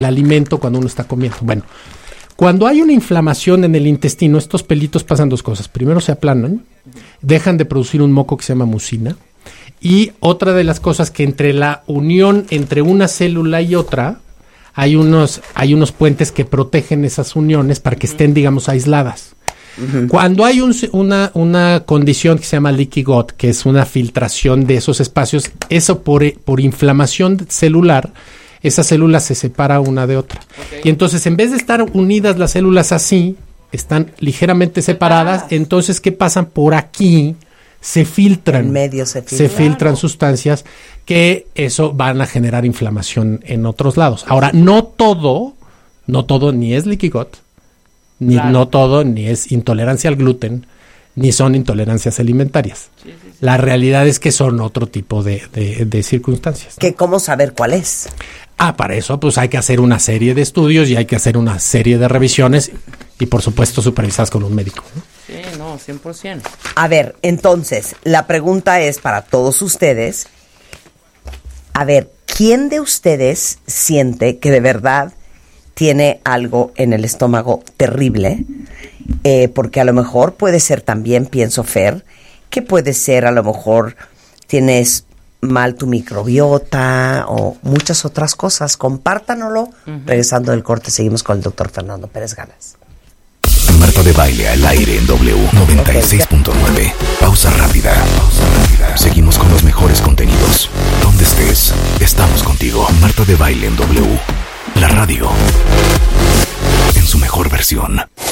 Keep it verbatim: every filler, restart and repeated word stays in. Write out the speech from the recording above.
alimento cuando uno está comiendo. Bueno, cuando hay una inflamación en el intestino, estos pelitos pasan dos cosas. Primero se aplanan, dejan de producir un moco que se llama mucina. Y otra de las cosas que entre la unión entre una célula y otra, hay unos, hay unos puentes que protegen esas uniones para que estén, digamos, aisladas. Uh-huh. Cuando hay un, una, una condición que se llama leaky gut, que es una filtración de esos espacios, eso por, por inflamación celular, esa célula se separa una de otra. Okay. Y entonces, en vez de estar unidas las células así, están ligeramente separadas. separadas. Entonces, ¿qué pasan por aquí? Se filtran. En medio se filtran. Se filtran sustancias que eso van a generar inflamación en otros lados. Ahora, no todo, no todo ni es leaky gut, ni claro. no todo ni es intolerancia al gluten, ni son intolerancias alimentarias. Sí, sí, sí. La realidad es que son otro tipo de, de, de circunstancias, ¿no? ¿Qué, ¿Cómo saber cuál es? Ah, para eso pues hay que hacer una serie de estudios y hay que hacer una serie de revisiones y por supuesto supervisadas con un médico, ¿no? Sí, no, cien por ciento. A ver, entonces, la pregunta es para todos ustedes, a ver, ¿quién de ustedes siente que de verdad tiene algo en el estómago terrible? Eh, porque a lo mejor puede ser también, pienso Fer, que puede ser a lo mejor tienes mal tu microbiota o muchas otras cosas. Compártanoslo. Uh-huh. Regresando del corte, seguimos con el doctor Fernando Pérez Galas. Marta de Baile al aire en W noventa y seis punto nueve. Pausa rápida. Pausa rápida. Seguimos con los mejores contenidos. Donde estés, estamos contigo. Marta de Baile en W. La radio en su mejor versión.